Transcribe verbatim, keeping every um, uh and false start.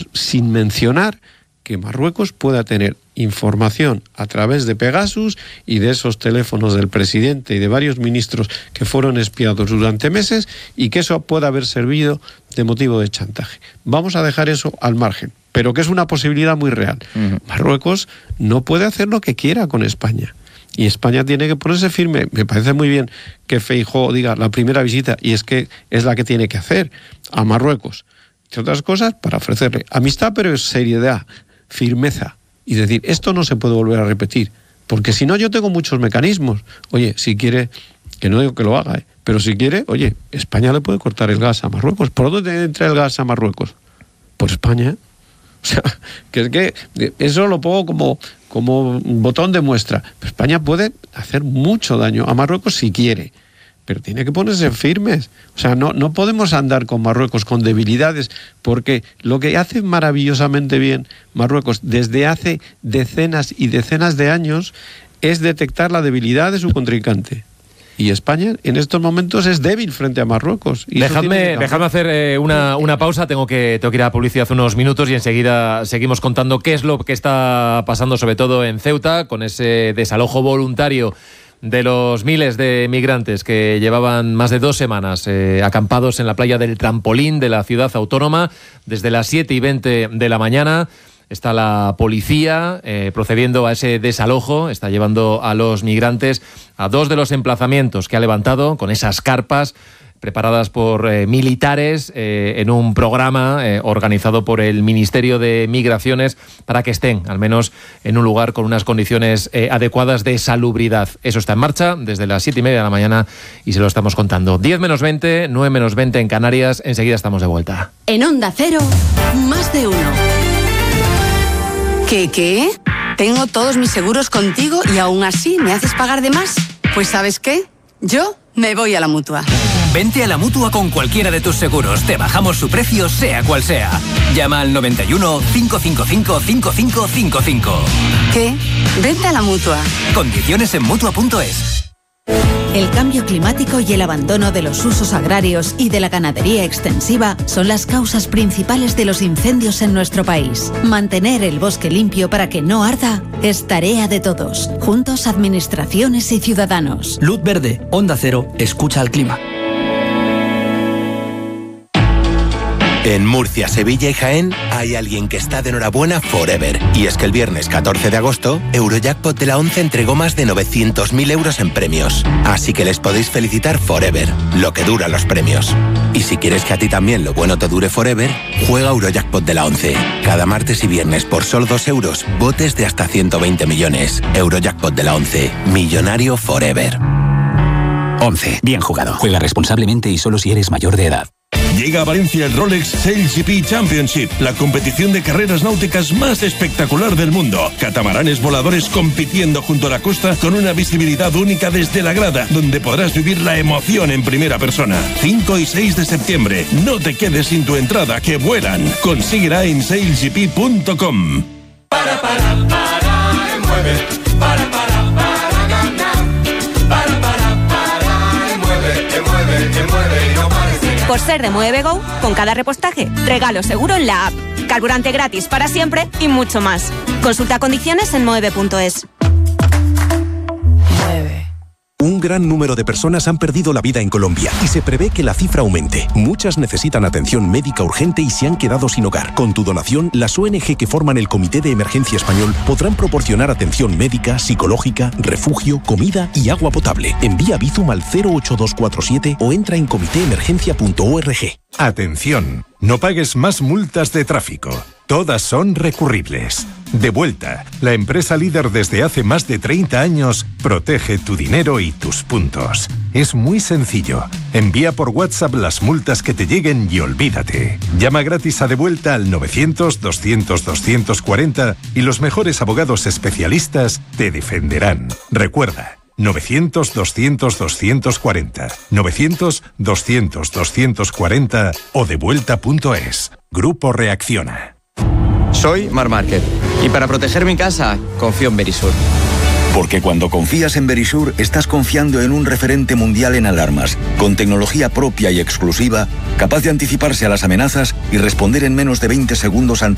sin mencionar que Marruecos pueda tener información a través de Pegasus y de esos teléfonos del presidente y de varios ministros que fueron espiados durante meses, y que eso pueda haber servido de motivo de chantaje. Vamos a dejar eso al margen, pero que es una posibilidad muy real. Uh-huh. Marruecos no puede hacer lo que quiera con España, y España tiene que ponerse firme. Me parece muy bien que Feijóo diga la primera visita, y es que es la que tiene que hacer a Marruecos, entre otras cosas, para ofrecerle amistad, pero es seriedad, firmeza, y decir, esto no se puede volver a repetir, porque si no, yo tengo muchos mecanismos. Oye, si quiere, que no digo que lo haga, ¿eh? pero si quiere, oye, España le puede cortar el gas a Marruecos. ¿Por dónde entra el gas a Marruecos? Por España. O sea, que es que eso lo pongo como, como botón de muestra. Pero España puede hacer mucho daño a Marruecos si quiere, pero tiene que ponerse firmes. O sea, no, no podemos andar con Marruecos con debilidades, porque lo que hace maravillosamente bien Marruecos desde hace decenas y decenas de años es detectar la debilidad de su contrincante. Y España en estos momentos es débil frente a Marruecos. Y dejadme, dejadme hacer eh, una, una pausa, tengo que, tengo que ir a publicidad hace unos minutos y enseguida seguimos contando qué es lo que está pasando, sobre todo en Ceuta, con ese desalojo voluntario de los miles de migrantes que llevaban más de dos semanas eh, acampados en la playa del Trampolín de la ciudad autónoma. Desde las siete y veinte de la mañana está la policía eh, procediendo a ese desalojo, está llevando a los migrantes a dos de los emplazamientos que ha levantado con esas carpas preparadas por eh, militares eh, en un programa eh, organizado por el Ministerio de Migraciones para que estén, al menos, en un lugar con unas condiciones eh, adecuadas de salubridad. Eso está en marcha desde las siete y media de la mañana y se lo estamos contando. diez menos veinte, nueve menos veinte en Canarias. Enseguida estamos de vuelta. En Onda Cero, más de uno. ¿Qué, qué? Tengo todos mis seguros contigo y aún así me haces pagar de más. Pues ¿sabes qué? Yo me voy a la Mutua. Vente a la Mutua con cualquiera de tus seguros. Te bajamos su precio, sea cual sea. Llama al noventa y uno, cinco cinco cinco, cinco cinco cinco cinco. ¿Qué? Vente a la Mutua. Condiciones en Mutua punto es. El cambio climático y el abandono de los usos agrarios y de la ganadería extensiva son las causas principales de los incendios en nuestro país. Mantener el bosque limpio para que no arda es tarea de todos, juntos administraciones y ciudadanos. Luz verde, Onda Cero, escucha al clima. En Murcia, Sevilla y Jaén hay alguien que está de enhorabuena forever. Y es que el viernes catorce de agosto, Eurojackpot de la once entregó más de novecientos mil euros en premios. Así que les podéis felicitar forever, lo que dura los premios. Y si quieres que a ti también lo bueno te dure forever, juega Eurojackpot de la once. Cada martes y viernes por solo dos euros, botes de hasta ciento veinte millones. Eurojackpot de la once, millonario forever. once. Bien jugado. Juega responsablemente y solo si eres mayor de edad. Llega a Valencia el Rolex Sail G P Championship, la competición de carreras náuticas más espectacular del mundo. Catamaranes voladores compitiendo junto a la costa con una visibilidad única desde la grada, donde podrás vivir la emoción en primera persona. cinco y seis de septiembre. No te quedes sin tu entrada, que vuelan. Consíguela en sail g p punto com. Para, para, para, mueve. Para, para, para ganar. Para, para, para, mueve, mueve, mueve y no pares. Por ser de Mueve Go, con cada repostaje, regalo seguro en la app, carburante gratis para siempre y mucho más. Consulta condiciones en mueve punto es. Un gran número de personas han perdido la vida en Colombia y se prevé que la cifra aumente. Muchas necesitan atención médica urgente y se han quedado sin hogar. Con tu donación, las O N G que forman el Comité de Emergencia Español podrán proporcionar atención médica, psicológica, refugio, comida y agua potable. Envía Bizum al cero ocho dos cuatro siete o entra en comité emergencia punto org. Atención, no pagues más multas de tráfico. Todas son recurribles. Devuelta, la empresa líder desde hace más de treinta años, protege tu dinero y tus puntos. Es muy sencillo. Envía por WhatsApp las multas que te lleguen y olvídate. Llama gratis a Devuelta al novecientos, doscientos, doscientos cuarenta y los mejores abogados especialistas te defenderán. Recuerda, novecientos, doscientos, doscientos cuarenta, novecientos, doscientos, doscientos cuarenta o devuelta punto es. Grupo Reacciona. Soy Mar Márquez y para proteger mi casa confío en Verisur. Porque cuando confías en Verisur estás confiando en un referente mundial en alarmas, con tecnología propia y exclusiva, capaz de anticiparse a las amenazas y responder en menos de veinte segundos ante